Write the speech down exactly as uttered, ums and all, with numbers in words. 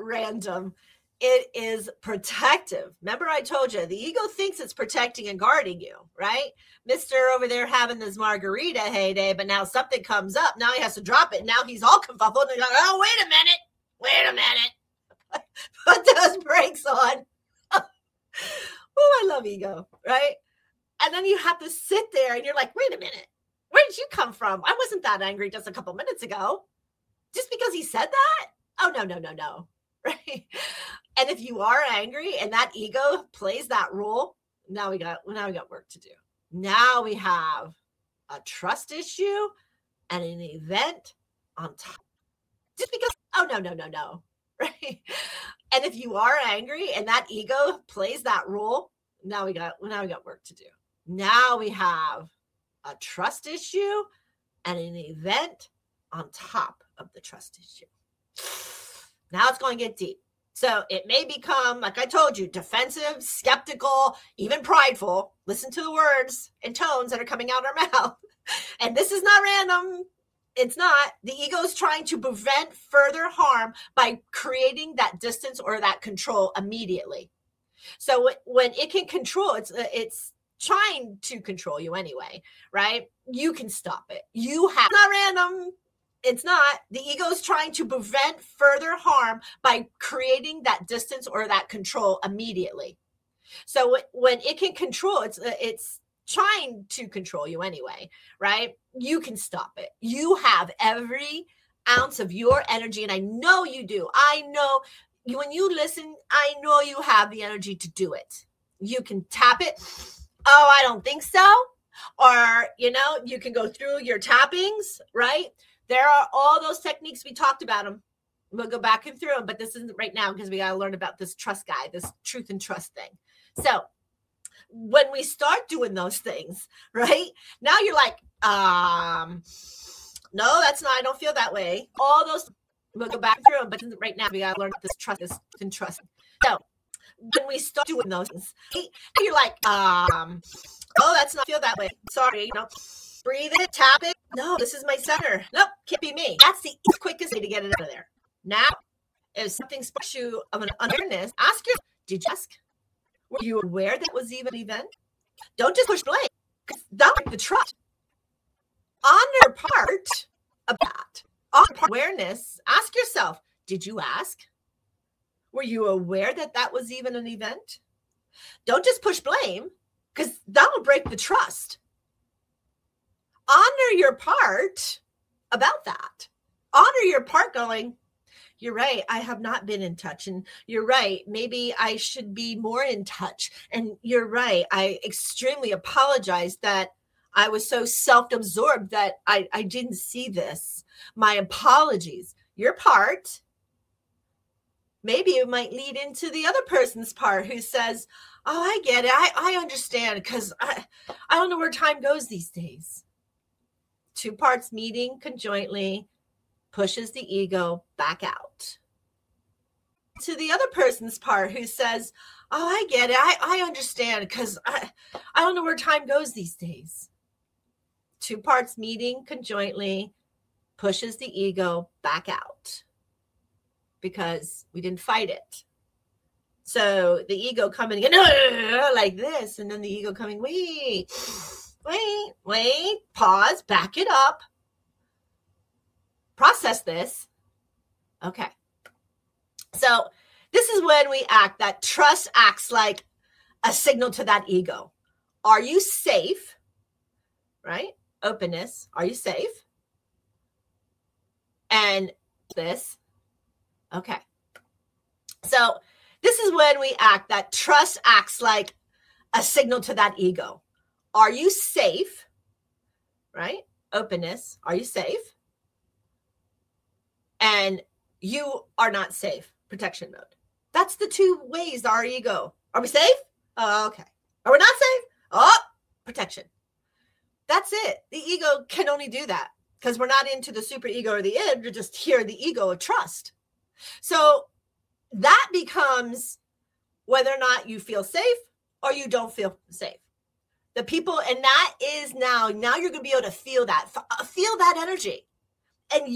random. It is protective. Remember I told you, the ego thinks it's protecting and guarding you, right? Mister over there having this margarita heyday, but now something comes up. Now he has to drop it. Now he's all confuffled. And he's like, oh, wait a minute. Wait a minute. Put those brakes on. Oh, I love ego, right? And then you have to sit there and you're like, wait a minute. Where did you come from? I wasn't that angry just a couple minutes ago. Just because he said that? Oh, no, no, no, no. Right? And if you are angry and that ego plays that role, now we got now we got work to do. Now we have a trust issue and an event on top. Just because, oh, no, no, no, no. Right? And if you are angry and that ego plays that role, now we got now we got work to do. Now we have a trust issue and an event on top of the trust issue. Now it's going to get deep. So it may become, like I told you, defensive, skeptical, even prideful. Listen to the words and tones that are coming out of our mouth. And this is not random. It's not. The ego is trying to prevent further harm by creating that distance or that control immediately. So when it can control, it's it's trying to control you anyway, right? You can stop it. You have, it's not random. It's not. The ego is trying to prevent further harm by creating that distance or that control immediately. So when it can control, it's it's trying to control you anyway, right? You can stop it. You have every ounce of your energy, and I know you do. I know you, when you listen, I know you have the energy to do it. You can tap it. Oh, I don't think so. Or, you know, you can go through your tappings, right? There are all those techniques. We talked about them. We'll go back and through them, but this isn't right now because we got to learn about this trust guy, this truth and trust thing. So when we start doing those things, right, now you're like, um, no, that's not, I don't feel that way. All those, we'll go back through them, but right now we got to learn about this trust, this and trust. So when we start doing those things, right, you're like, um, oh, that's not, I feel that way. Sorry, you know. Breathe it, tap it. No, this is my center. Nope, can't be me. That's the quickest way to get it out of there. Now, if something sparks you of an awareness, ask yourself, did you ask? Were you aware that was even an event? Don't just push blame, because that'll break the trust. On your part of that, on part awareness, ask yourself, did you ask? Were you aware that that was even an event? Don't just push blame, because that'll break the trust. Honor your part about that. Honor your part going, you're right, I have not been in touch. And you're right, maybe I should be more in touch. And you're right, I extremely apologize that I was so self-absorbed that I, I didn't see this. My apologies. Your part, maybe it might lead into the other person's part who says, oh, I get it. I, I understand because I, I don't know where time goes these days. Two parts meeting conjointly pushes the ego back out. To the other person's part who says, oh, I get it. I, I understand because I, I don't know where time goes these days. Two parts meeting conjointly pushes the ego back out because we didn't fight it. So the ego coming in like this, and then the ego coming, wait. Wait, wait, pause, back it up. Process this. Okay. So this is when we act, that trust acts like a signal to that ego. Are you safe? Right? Openness. Are you safe? And this. Okay. So this is when we act, that trust acts like a signal to that ego. Are you safe? Right? Openness. Are you safe? And you are not safe. Protection mode. That's the two ways our ego. Are we safe? Oh, okay. Are we not safe? Oh, protection. That's it. The ego can only do that because we're not into the super ego or the id. We're just here, the ego of trust. So that becomes whether or not you feel safe or you don't feel safe. The people, and that is now, now you're going to be able to feel that, feel that energy. And